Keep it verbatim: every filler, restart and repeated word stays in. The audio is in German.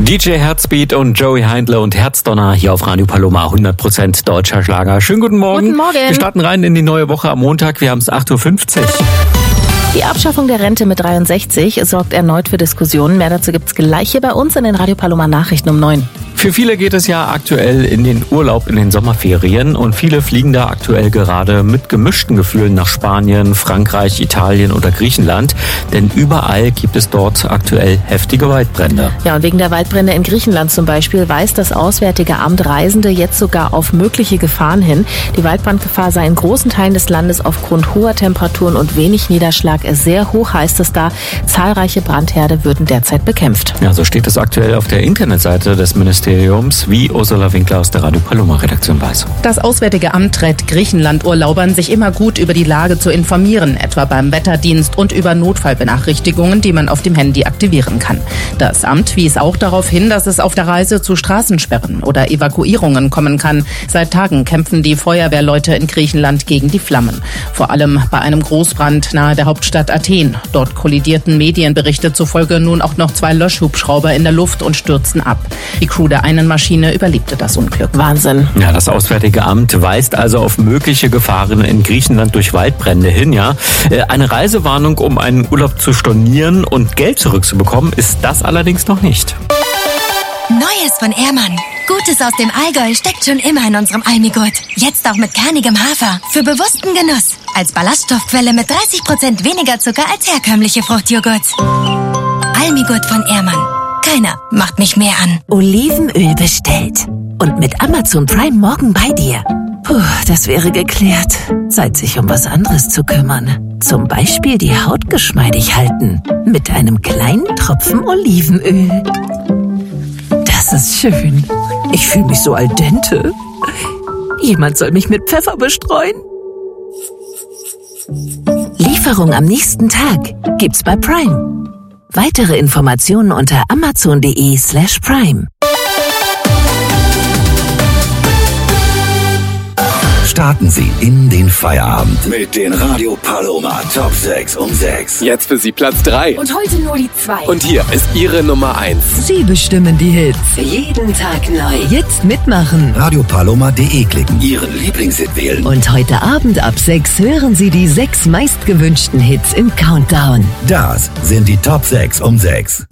D J Herzbeat und Joey Heindle und Herzdonner hier auf Radio Paloma, hundert Prozent deutscher Schlager. Schönen guten Morgen. Guten Morgen. Wir starten rein in die neue Woche am Montag. Wir haben es acht Uhr fünfzig. Die Abschaffung der Rente mit dreiundsechzig sorgt erneut für Diskussionen. Mehr dazu gibt's gleich hier bei uns in den Radio Paloma Nachrichten um neun. Für viele geht es ja aktuell in den Urlaub in den Sommerferien und viele fliegen da aktuell gerade mit gemischten Gefühlen nach Spanien, Frankreich, Italien oder Griechenland, denn überall gibt es dort aktuell heftige Waldbrände. Ja, und wegen der Waldbrände in Griechenland zum Beispiel weist das Auswärtige Amt Reisende jetzt sogar auf mögliche Gefahren hin. Die Waldbrandgefahr sei in großen Teilen des Landes aufgrund hoher Temperaturen und wenig Niederschlag sehr hoch, heißt es da. Zahlreiche Brandherde würden derzeit bekämpft. Ja, so steht es aktuell auf der Internetseite des Ministeriums, wie Ursula Winkler aus der Radio Paloma Redaktion weiß. Das Auswärtige Amt rät Griechenland-Urlaubern, sich immer gut über die Lage zu informieren, etwa beim Wetterdienst und über Notfallbenachrichtigungen, die man auf dem Handy aktivieren kann. Das Amt wies auch darauf hin, dass es auf der Reise zu Straßensperren oder Evakuierungen kommen kann. Seit Tagen kämpfen die Feuerwehrleute in Griechenland gegen die Flammen. Vor allem bei einem Großbrand nahe der Hauptstadt Athen. Dort kollidierten Medienberichte zufolge nun auch noch zwei Löschhubschrauber in der Luft und stürzten ab. Die Crew der einen Maschine überlebte das Unglück. Wahnsinn. Ja, das Auswärtige Amt weist also auf mögliche Gefahren in Griechenland durch Waldbrände hin. Ja, eine Reisewarnung, um einen Urlaub zu stornieren und Geld zurückzubekommen, ist das allerdings noch nicht. Neues von Ehrmann. Gutes aus dem Allgäu steckt schon immer in unserem Almigurt. Jetzt auch mit kernigem Hafer. Für bewussten Genuss. Als Ballaststoffquelle mit dreißig Prozent weniger Zucker als herkömmliche Fruchtjoghurt. Almigurt von Ehrmann. Keiner macht mich mehr an. Olivenöl bestellt. Und mit Amazon Prime morgen bei dir. Puh, das wäre geklärt. Zeit, sich um was anderes zu kümmern. Zum Beispiel die Haut geschmeidig halten. Mit einem kleinen Tropfen Olivenöl. Das ist schön. Ich fühle mich so al dente. Jemand soll mich mit Pfeffer bestreuen. Lieferung am nächsten Tag gibt's bei Prime. Weitere Informationen unter amazon.de slash prime. Starten Sie in den Feierabend mit den Radio Paloma Top sechs um sechs. Jetzt für Sie Platz drei. Und heute nur die zwei. Und hier ist Ihre Nummer eins. Sie bestimmen die Hits. Jeden Tag neu. Jetzt mitmachen. radio paloma punkt de klicken. Ihren Lieblingshit wählen. Und heute Abend ab sechs hören Sie die sechs meistgewünschten Hits im Countdown. Das sind die Top sechs um sechs.